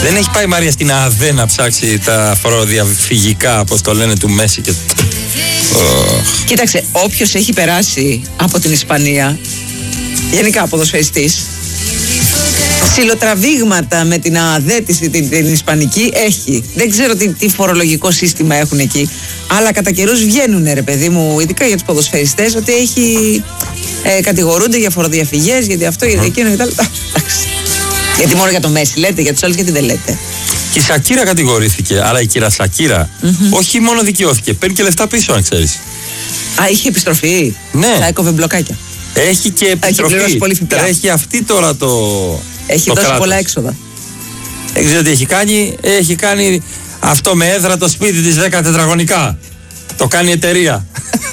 Δεν έχει πάει η Μαρία στην ΑΔΕ να ψάξει τα φοροδιαφυγικά, όπως το λένε, του Μέση και... Κοίταξε, όποιος έχει περάσει από την Ισπανία, γενικά ποδοσφαιριστής, ψιλοτραβήγματα με την ΑΔΕ την Ισπανική έχει. Δεν ξέρω τι φορολογικό σύστημα έχουν εκεί, αλλά κατά καιρούς βγαίνουν, ρε παιδί μου, ειδικά για τους ποδοσφαιριστές, ότι κατηγορούνται για φοροδιαφυγές, γιατί αυτό, γιατί εκείνο και τα λοιπά. Γιατί μόνο για το Μέση λέτε, για τους άλλους γιατί δεν λέτε. Και η Σακύρα κατηγορήθηκε, αλλά η κυρία Σακύρα όχι μόνο δικαιώθηκε, παίρνει και λεφτά πίσω, αν ξέρεις. Α, είχε επιστροφή. Ναι. Θα έκοβε μπλοκάκια. Έχει και επιστροφή. Έχει αυτή τώρα το. Έχει το δώσει κράτος. πολλά έξοδα. Δεν ξέρω τι έχει κάνει. Έχει κάνει αυτό με έδρα το σπίτι της 10 τετραγωνικά. Το κάνει εταιρεία.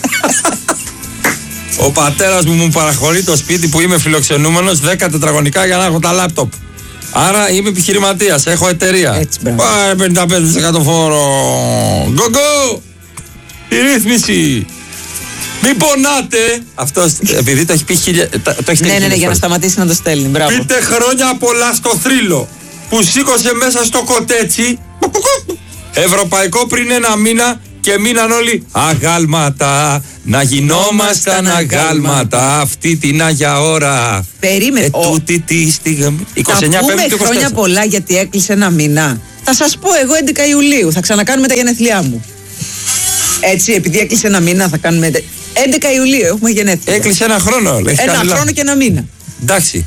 Ο πατέρας μου παραχωρεί το σπίτι που είμαι φιλοξενούμενος 10 τετραγωνικά για να έχω τα λάπτοπ. Άρα είμαι επιχειρηματίας, έχω εταιρεία. Έτσι, μπράβο. Πάει 55% φόρο. Γκογκο! Η ρύθμιση. Μην πονάτε! Αυτός, επειδή το έχει πει το έχει στείλει. Ναι, για να σταματήσει να το στέλνει. Μπράβο. Πείτε χρόνια πολλά στο θρύλο που σήκωσε μέσα στο κοτέτσι. Ευρωπαϊκό πριν ένα μήνα και μείναν όλοι αγάλματα. Να γινόμασταν αγάλματα αυτή την Άγια ώρα. Περίμενε. Τούτη τη στιγμή. 29 Πέμπτη χρόνια πολλά γιατί έκλεισε ένα μήνα. Θα σας πω εγώ 11 Ιουλίου. Θα ξανακάνουμε τα γενέθλιά μου. Έτσι, επειδή έκλεισε ένα μήνα, θα κάνουμε. 11 Ιουλίου έχουμε γενέθλια. Έκλεισε ένα χρόνο. Ένα χρόνο και ένα μήνα. Εντάξει.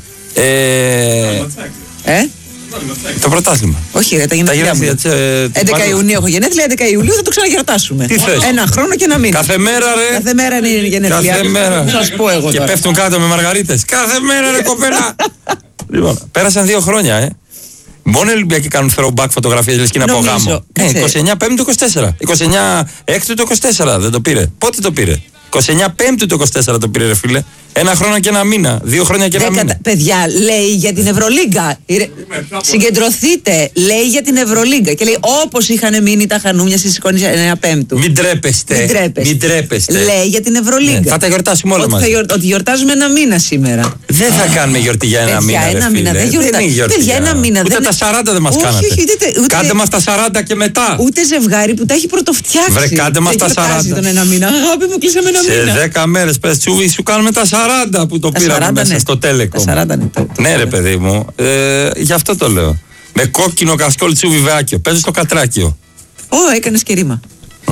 Το πρωτάθλημα. Όχι, ρε, τα γενέθλιά μου. 11 Ιουνίου έχω γενέθλια, 11 Ιουλίου θα το ξαναγιορτάσουμε. Τι θες? Ένα χρόνο και ένα μήνα. Κάθε μέρα, ρε. Κάθε μέρα είναι η γενέθλια. Κάθε μέρα. Σας πω εγώ και τώρα. πέφτουν κάτω με μαργαρίτες. Κάθε μέρα, ρε κοπέλα. Λοιπόν, πέρασαν 2 χρόνια, Μόνο οι Ολυμπιακοί κάνουν throwback φωτογραφίες, λες και είναι από γάμο. 29 Πέμπτου 24. 29 Έκτου το 24 δεν το πήρε. Πότε το πήρε? 29 Πέμπτου το 24 το πήρε, ρε φίλε. Ένα χρόνο και ένα μήνα. 2 χρόνια και ένα μήνα. Παιδιά, λέει για την Ευρωλίγκα. Συγκεντρωθείτε, λέει για την Ευρωλίγκα. Και λέει όπως είχαν μείνει τα χανούμια στις 29 Πέμπτου. Μην τρέπεστε. Λέει για την Ευρωλίγκα. Ναι, θα τα γιορτάσουμε όλα μαζί. Ότι γιορτάζουμε ένα μήνα σήμερα. Δεν θα κάνουμε γιορτή για ένα μήνα. Ένα μήνα δεν γιορτάζουμε. Παιδιά, ένα μήνα. Ούτε τα 40 δεν μας κάνατε. Κάντε μας τα 40 και μετά. Ούτε ζευγάρι που τα έχει πρωτοφτιάξει. Βρε, κάντε μας τα 40. Τον ένα μήνα. Αγάπη μου, κλείσαμε ένα μήνα. Σε 10 μέρες πες Τσούβι, σου κάνουμε τα 40 που το πήραμε μέσα στο Telecom. Τα 40 Ναι, ρε παιδί μου, γι' αυτό το λέω. Με κόκκινο κασκόλ Τσούβι Βεάκιο. Παίζω στο Κατράκιο. Έκανες και ρήμα.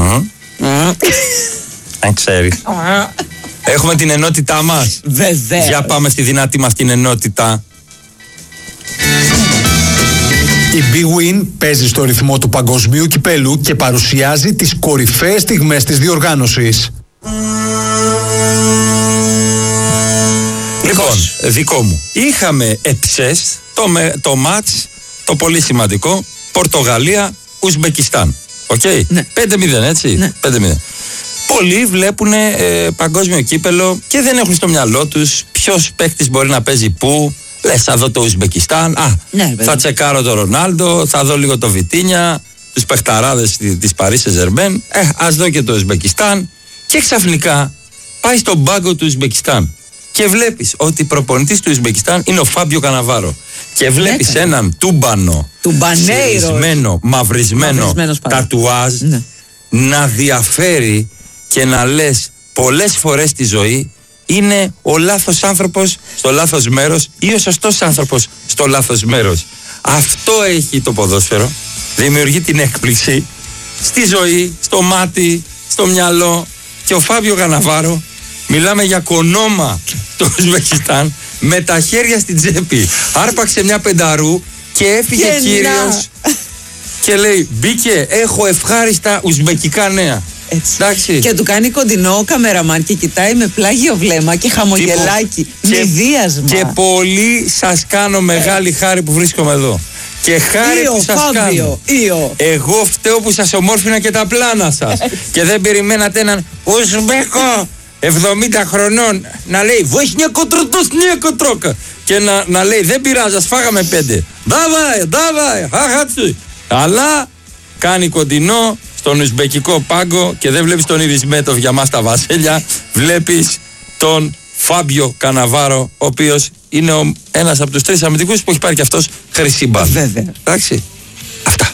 Αν ξέρεις. Έχουμε την ενότητά μας. Βεβαίως. Για πάμε στη δυνατή μας την ενότητα. Η Big Win παίζει στο ρυθμό του παγκοσμίου κυπέλου και παρουσιάζει τις κορυφαίες στιγμές της διοργάνωσης. Λοιπόν, δικό μου. Είχαμε εψές το μάτς, το πολύ σημαντικό, Πορτογαλία-Ουσμπεκιστάν. Οκ. Ναι. 5-0, έτσι. Ναι. 5-0. Πολλοί βλέπουν παγκόσμιο κύπελο και δεν έχουν στο μυαλό τους ποιος παίκτης μπορεί να παίζει πού. Λες, θα δω το Ουσμπεκιστάν. Ναι, θα τσεκάρω το Ρονάλντο, θα δω λίγο το Βιτίνια, τους παιχταράδες της Παρί Σεν-Ζερμέν. Ας δω και το Ουσμπεκιστάν. Και ξαφνικά πάει στον πάγκο του Ουσμπεκιστάν. Και βλέπεις ότι προπονητής του Ουσμπεκιστάν είναι ο Φάμπιο Καναβάρο. Και βλέπεις έναν τούμπανο, μαυρισμένο τατουάζ να διαφέρει και να λες πολλές φορές στη ζωή είναι ο λάθος άνθρωπος στο λάθος μέρος ή ο σωστός άνθρωπος στο λάθος μέρος. Αυτό έχει το ποδόσφαιρο. Δημιουργεί την έκπληξη στη ζωή, στο μάτι, στο μυαλό. Και ο Φάμπιο Καναβάρο, μιλάμε για κονόμα του Ουσμπεκιστάν, με τα χέρια στην τσέπη. Άρπαξε μια πενταρού και έφυγε κύριος και λέει, μπήκε, έχω ευχάριστα ουσμπεκικά νέα. Έτσι. Και του κάνει κοντινό ο καμεραμάν και κοιτάει με πλάγιο βλέμμα και χαμογελάκι, με δίασμα. Και πολύ σας κάνω μεγάλη χάρη που βρίσκομαι εδώ. Και χάρη που σας κάνω. Εγώ φταίω που σας ομόρφινα και τα πλάνα σας. Και δεν περιμένατε έναν Ουσμπέκο 70 χρονών να λέει «Βοσνιακό τροτός νέκο τρόκα» και να λέει «Δεν πειράζει, ας φάγαμε 5. Δάβαι, χαχατσου». Αλλά κάνει κοντινό στον Ουσμπεκικό πάγκο και δεν βλέπεις τον Ιρισμέτοφ για μας τα Βασέλια, βλέπεις τον Φάμπιο Καναβάρο, ο οποίος είναι ένας από τους 3 αμυντικούς που έχει πάρει και αυτός χρυσή μπάλα. Βέβαια. Εντάξει.